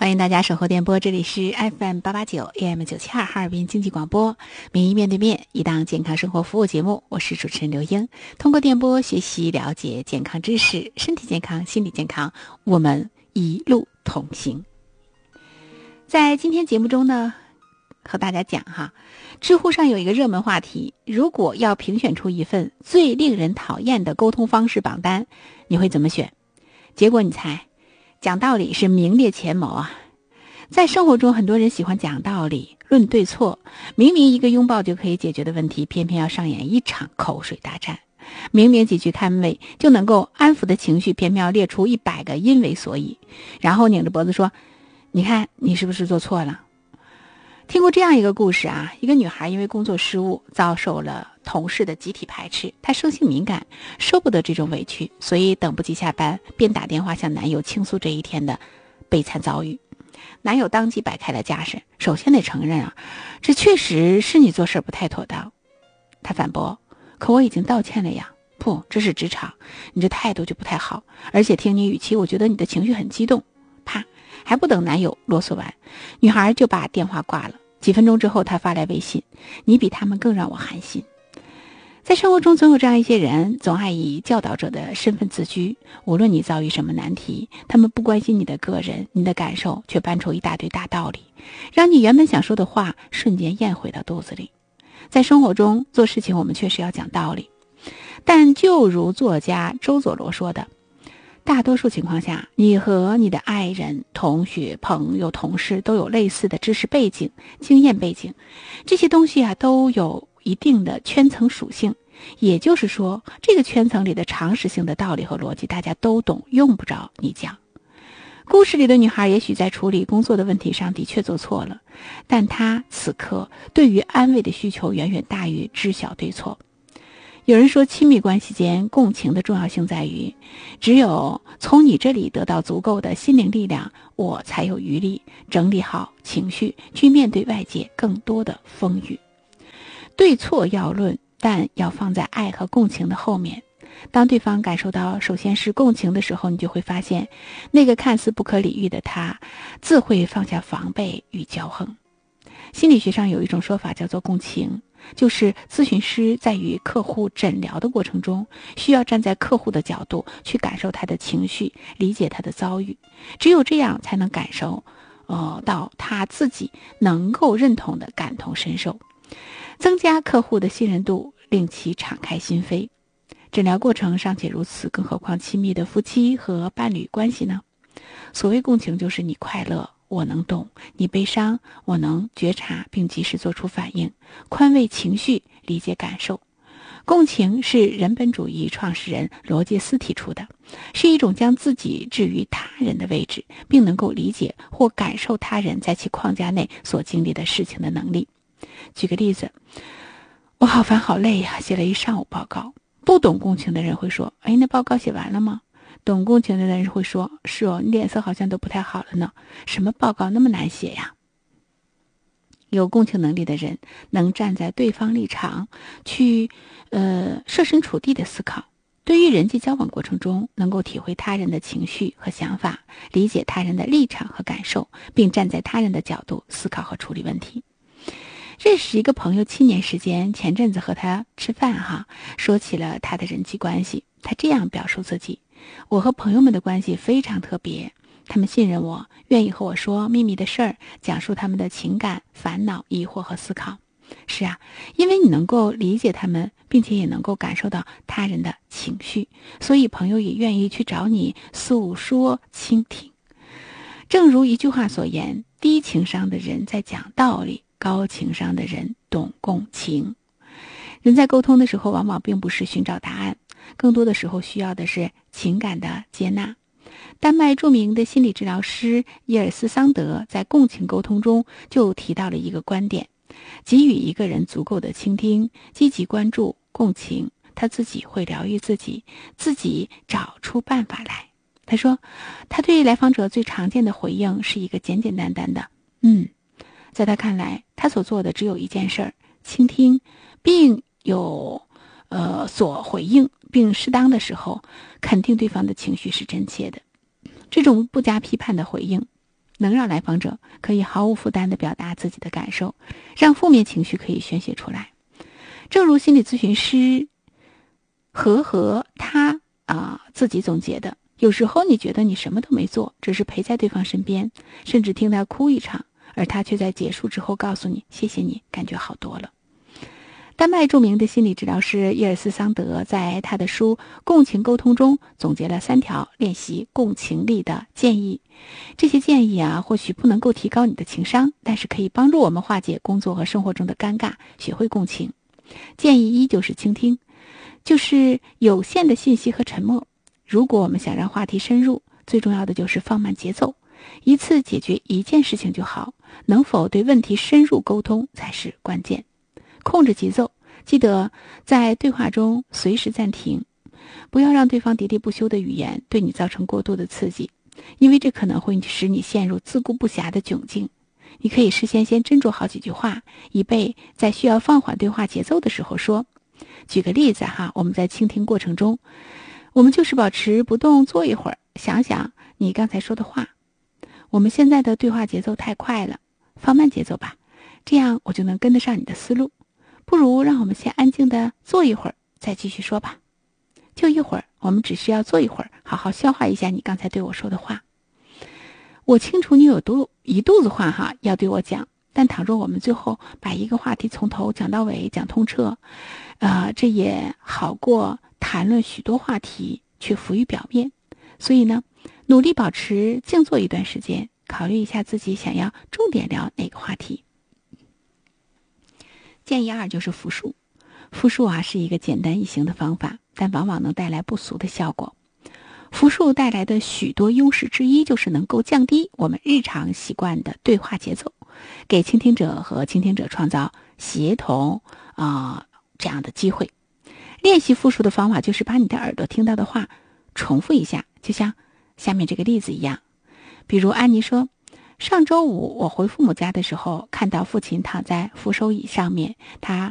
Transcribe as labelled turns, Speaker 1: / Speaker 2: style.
Speaker 1: 欢迎大家守候电波，这里是 FM889 AM972 哈尔滨经济广播，民意面对面，一档健康生活服务节目，我是主持人刘英。通过电波学习了解健康知识，身体健康，心理健康，我们一路同行。在今天节目中呢，和大家讲知乎上有一个热门话题，如果要评选出一份最令人讨厌的沟通方式榜单，你会怎么选？结果你猜，讲道理是名列前茅啊！在生活中，很多人喜欢讲道理、论对错，明明一个拥抱就可以解决的问题，偏偏要上演一场口水大战；明明几句看慰就能够安抚的情绪，偏偏要列出100个因为所以，然后拧着脖子说：“你看，你是不是做错了？”听过这样一个故事啊，一个女孩因为工作失误遭受了同事的集体排斥，她生性敏感，受不得这种委屈，所以等不及下班，便打电话向男友倾诉这一天的悲惨遭遇。男友当即摆开了架势，首先得承认这确实是你做事不太妥当。他反驳：“可我已经道歉了呀。”“不，这是职场，你这态度就不太好，而且听你语气，我觉得你的情绪很激动。”啪，还不等男友啰嗦完，女孩就把电话挂了。几分钟之后，她发来微信：“你比他们更让我寒心。”在生活中总有这样一些人，总爱以教导者的身份自居，无论你遭遇什么难题，他们不关心你的个人，你的感受，却搬出一大堆大道理，让你原本想说的话瞬间咽回到肚子里。在生活中做事情，我们确实要讲道理，但就如作家周佐罗说的，大多数情况下，你和你的爱人、同学、朋友、同事都有类似的知识背景、经验背景，这些东西都有一定的圈层属性，也就是说，这个圈层里的常识性的道理和逻辑大家都懂，用不着你讲。故事里的女孩也许在处理工作的问题上的确做错了，但她此刻对于安慰的需求远远大于知晓对错。有人说，亲密关系间共情的重要性在于，只有从你这里得到足够的心灵力量，我才有余力整理好情绪，去面对外界更多的风雨。对错要论，但要放在爱和共情的后面。当对方感受到首先是共情的时候，你就会发现，那个看似不可理喻的他，自会放下防备与骄横。心理学上有一种说法叫做共情，就是咨询师在与客户诊疗的过程中，需要站在客户的角度去感受他的情绪，理解他的遭遇，只有这样才能感受到他自己能够认同的感同身受，增加客户的信任度，令其敞开心扉。诊疗过程尚且如此，更何况亲密的夫妻和伴侣关系呢？所谓共情，就是你快乐我能懂，你悲伤我能觉察并及时做出反应，宽慰情绪，理解感受。共情是人本主义创始人罗杰斯提出的，是一种将自己置于他人的位置，并能够理解或感受他人在其框架内所经历的事情的能力。举个例子，我好烦好累呀，写了一上午报告。不懂共情的人会说，那报告写完了吗？懂共情的人会说，是哦，你脸色好像都不太好了呢，什么报告那么难写呀？有共情能力的人能站在对方立场去设身处地的思考，对于人际交往过程中能够体会他人的情绪和想法，理解他人的立场和感受，并站在他人的角度思考和处理问题。认识一个朋友7年时间，前阵子和他吃饭说起了他的人际关系。他这样表述自己：我和朋友们的关系非常特别，他们信任我，愿意和我说秘密的事儿，讲述他们的情感、烦恼、疑惑和思考。是啊，因为你能够理解他们，并且也能够感受到他人的情绪，所以朋友也愿意去找你诉说倾听。正如一句话所言，低情商的人在讲道理，高情商的人懂共情。人在沟通的时候，往往并不是寻找答案，更多的时候需要的是情感的接纳。丹麦著名的心理治疗师耶尔斯桑德在共情沟通中就提到了一个观点：给予一个人足够的倾听，积极关注、共情，他自己会疗愈自己，自己找出办法来。他说，他对来访者最常见的回应是一个简简单单的在他看来，他所做的只有一件事儿：倾听，并有所回应，并适当的时候肯定对方的情绪是真切的。这种不加批判的回应能让来访者可以毫无负担地表达自己的感受，让负面情绪可以宣泄出来。正如心理咨询师和他自己总结的，有时候你觉得你什么都没做，只是陪在对方身边，甚至听他哭一场，而他却在结束之后告诉你谢谢你，感觉好多了。丹麦著名的心理治疗师伊尔斯桑德在他的书《共情沟通》中总结了3条练习共情力的建议。这些建议或许不能够提高你的情商，但是可以帮助我们化解工作和生活中的尴尬，学会共情。建议1就是倾听，就是有限的信息和沉默。如果我们想让话题深入，最重要的就是放慢节奏，一次解决一件事情就好，能否对问题深入沟通才是关键。控制节奏，记得在对话中随时暂停，不要让对方喋喋不休的语言对你造成过度的刺激，因为这可能会使你陷入自顾不暇的窘境。你可以事先斟酌好几句话，以备在需要放缓对话节奏的时候说。举个例子我们在倾听过程中，我们就是保持不动，坐一会儿，想想你刚才说的话。我们现在的对话节奏太快了，放慢节奏吧，这样我就能跟得上你的思路。不如让我们先安静地坐一会儿，再继续说吧。就一会儿，我们只需要坐一会儿，好好消化一下你刚才对我说的话。我清楚你有一肚子话要对我讲，但倘若我们最后把一个话题从头讲到尾，讲通彻，这也好过谈论许多话题却浮于表面。所以呢，努力保持静坐一段时间，考虑一下自己想要重点聊哪个话题。建议2就是复述。复述是一个简单易行的方法，但往往能带来不俗的效果。复述带来的许多优势之一，就是能够降低我们日常习惯的对话节奏，给倾听者和倾听者创造协同这样的机会。练习复述的方法就是把你的耳朵听到的话重复一下，就像下面这个例子一样。比如安妮说，上周五我回父母家的时候，看到父亲躺在扶手椅上面，他